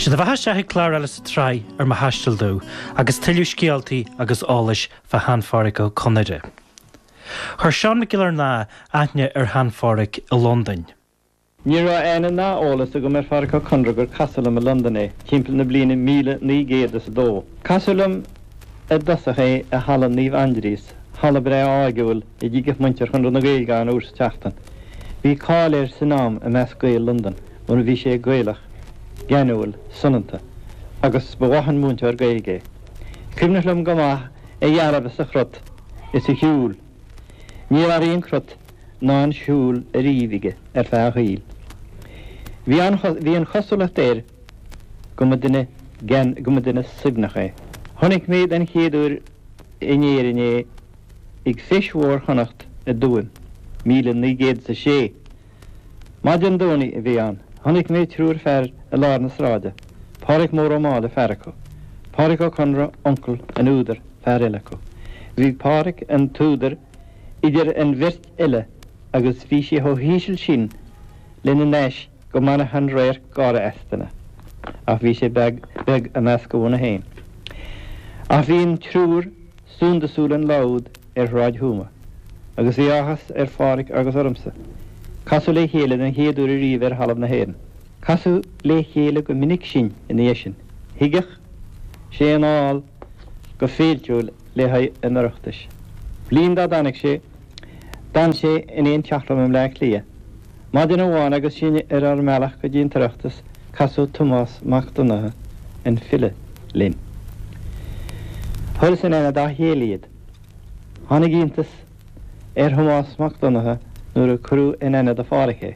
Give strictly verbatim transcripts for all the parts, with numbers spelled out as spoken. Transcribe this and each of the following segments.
Si bheit seaigh clár eile sa trí ar mo haistil dú, agus tuilliú scialtaí agus álais fa Hanfáric ó Conaide. Chuir Seán McGill ná aithne ar Hanfáric i London. Ní ra aine ná ólas a go mar Fáric ó Conra gur casalam i London é, timpeall na bliana míle ní géad sa dó. Casalam a dasach é a Hallam Níomh Andrés, Halla bre ágiúil i ddígah muintear chun na gailga an úr sa teachtain. Bhí cáiléir sa nám a meas gail London, muna bhí sé gailach, ganúil, sunanta, agus bhahan múntear gailgé. Crimnachlam go maith é dhearab sa chrut, is a hiúil. Ní ar íon crut ná an siúil a ríomhige ar feadh híl. Bhí an chosolacht éir go mo duine signach é. Honnig méid an chéadúr inéir iné ag fishmhór chonacht a dúin, míle ní géad sa sé. Maid an dúnaí a bhí an, honnig méid trúr fear a lár na sráide, Páric mór ó mála fearachó, Páric ó Conra oncle an údar fear eileachó. Bhí Páric an túdar idir an bhirt eile agus bhí sé ó híisiil sin lena neis go mana an réir gára eistena, ach bhí sé beg beg a meas go bhna héin. Ach bhíon trúr súndasúil an láud ar ráid húma, agus bhí áchas ar Fáric agus ormsa. Casú le chéile den héadúir i riomh ar Hallam na Héireann. Casú le chéile go minic sin in éisin. Hiigech sé an áil go féiltiúil le haid an oireachtais. Bliain dá danig sé, dan sé in éon teachlam am le lia. Maid in amháin agus sin ar ar mealach go dtíon tarachtas casú Tomás Macdonagh an file linn. Thulas in éine dá héaliad. Tháinig iontas ar Tomás Macdonagh nuair a cruú in éine de Fáric é.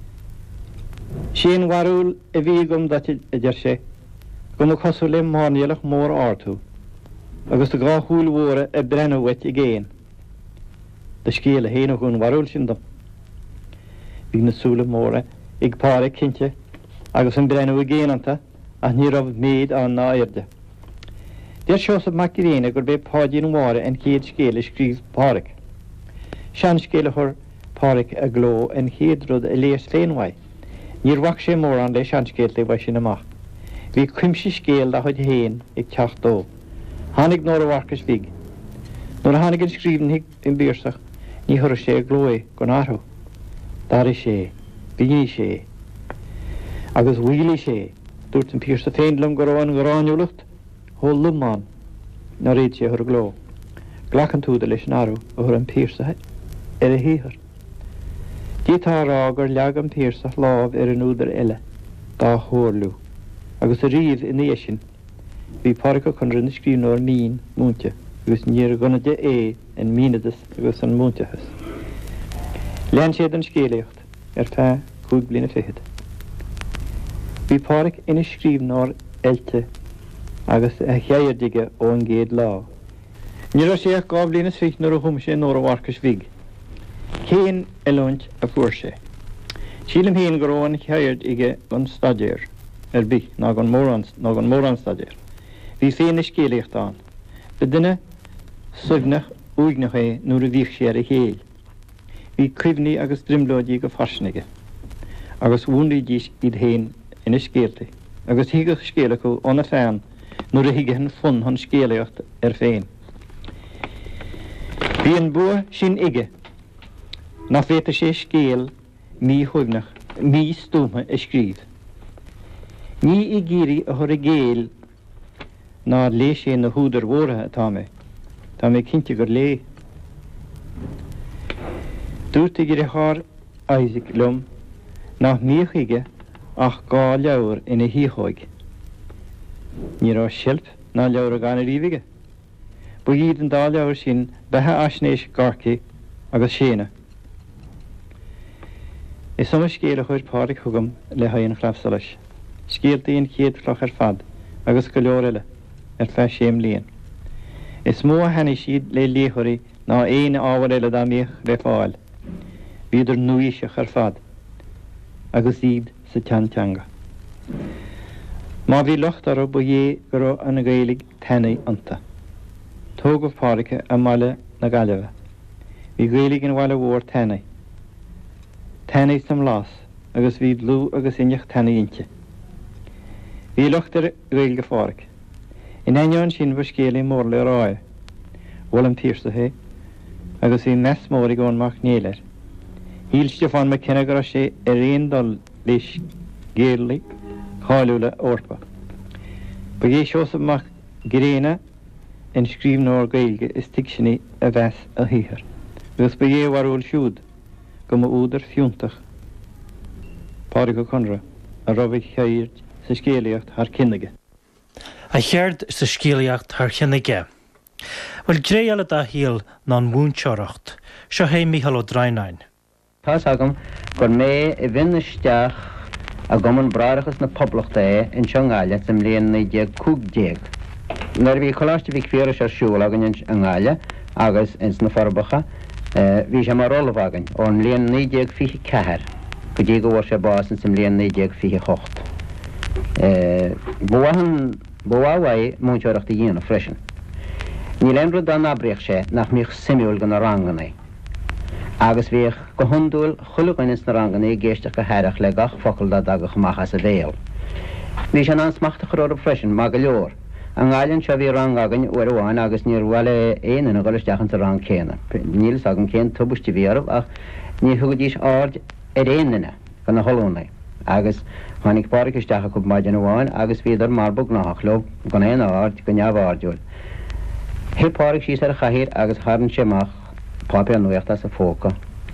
Sin warúil a bhí gom dat idir sé, go mo cosú le máinealach mór áirtú, agus do gá thuúlmhóra a brennahait i géin. De scéal a héanach chun warúil sin dom. Bhí na súla móra ag Páric cinnte agus an brennú i géananta ach ní raibh méid an ná airde. Déir seosamh mac i réine gur bheith páidín mhára an chéad scéal a scríb Páric. Sean scéal a chur Páric a gló an chéad rud a léas féinmhaid. Níor bhac sé mór an le sean scéal le bhaid sin amach. Bhí cuimsí scéal a chuid héin ag teach dó. Tháinig nóir a bharcas bhig. Nuair a tháinig an scríbn in bíorsach, ní thura sé a glói go náthrú. Dar is sé, bíní sé, agus bhuiili sé, dúirt an píorsa féinlam go raibh an gráinúlacht, thó lumán na réad sé thur gló. Glachan túda leis an áru a thur an píorsa ar a híthar. Dítá rá gur leag an píorsa láb ar an údar eile, dá thórlú, agus a riomh in éisin, bhí Páric ó Conra na scríbnóir mín múnte, agus níor gona de é an mínadas agus an múntechas. Lean séad an scéalaocht ar fe cúig bliana fichead. Bhí Páric ina scríbnóir eilte agus a cheardige ó an géad lá. Ní raibh sé gá bliana ficht nuair a thum sé nóir a bharcas bhig. Céan eilúint a fuair sé. Sílam híon go raibh an cheardige an stadéir ar bith ná an mór an stadéir. Bhí féin na scéalaocht an. Ba duine sugnach úignach é nuair a bhíoh sé ar a chéal. Bhí cuimhní agus drimlóidí go farsnige, agus bhúndaí díos iad héin ina scéalta, agus hiigech scéalacha óna féin nuair a hiige an fun an scéalaocht ar féin. Bhí an bua sin ige, nach féta sé scéal mí thuimnach, mí stúma a scríb. Ní i géirí a thur a géal ná lé sé na húdar mhórathe atá mé, tá mé cinnte gur lé. Dúirta gur thar Isaac lum nach míochaige ach gá leabhar ina híthóig. Ní rá silp ná leabhar a gána ríomhaige. Bu iad an dá leabhar sin bethe aisnéis garcaí agus séna. Is suma scéal a chuir Páric thugam le haon chlamhsa leis. Scéaltaíon chéad cloch ar fad agus go leor eile ar fe séim líon. Is mó a heanna siad le léthirí ná éon ábhar eile dá míoch le fáil. Bhíidir nuíiseach ar fad, agus iad sa teanteanga. Má bhí lucht ar bu dhé go raibh an Gaeilge tenaí ionta. Tógah Párice a mala na Gaillimhe. Bhí Gaeilge an bhaile mhór tenaí. Tenaí sam lás, agus bhí lú agus ineach tenaí inte. Bhí luchtar réil go fáric. In aineán sin bhar scéalaí mór le ráid, bhfuil an tíirsa hé, agus í nes mór i gón mach nílir. Híl Stefán McKenna gur sé a réon dul leis géalaí cháúla orpa. Ba gé seosamach gréine in scríbnóir gailge is ticsinní a bheits a híhar. Agus ba dhé warúil siúd go mo údar fiúntach pára go conra a robigh cheird sa scéalaíocht thar cinnige. A cheird sa scéalaíocht thar cinnige. Bhfuil dré eile a híal ná múnseoireacht, seo hé Mícheál Ó Drainine. Tá agam gur mé i bhinisteach a goman brárachas na poblachta é in Seangáile sam líon na déag cúg déag. Nar bhí choláiste bhí cuiar ar siúil agan in Angáile agus ins na Forbacha, bhí sé mar rolah agan ón líon na déag fiche cethir, go dtí go bhfuair sé básan sam líon na déag fiche chocht. Bhuahan bhuahaid múnseoireachta dhéanamh freisin. Ní lemrú dá nabriach sé nach míoch simúil gan na ranganna. Agus bhíoh go hundúil chulaghainis na ranganna géisteach go heireach le gach focail da agach machas a bhéal. Bhí sé an smachta chróir freisin má go leor. An gáileann seo bhí rang agan uair amháin agus níor bhile éana go isteachchan sa rang céanna. Níl agan céan tubaiste bhíarmh ach ní thugadís áard ar éanaine gan na holúna. Agus tháinig páric isteacha go maidin amháin agus bhíidir marbog nach lo gan éon áard go neamhárdúil. Hé páric síos ar a chathír agus tharn séach pápi an nuachta sa fóca